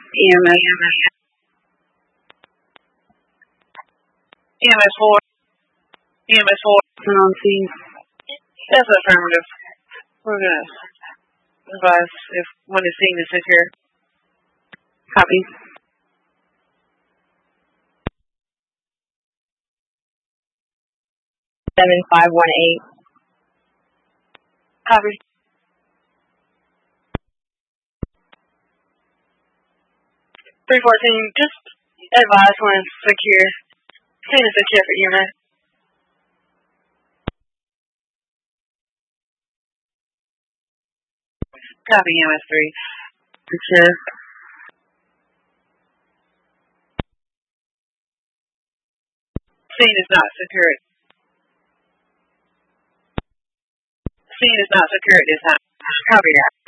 EMS. EMS 4. EMS 4. On scene. That's affirmative. We're going to advise if when the scene is secure. Copy. Seven 518. Copy. .314, just advise when it's secure. Scene is secure for EMS. Copy EMS 3. Secure. Scene is not secure. Scene is not secure at this time. Copy that.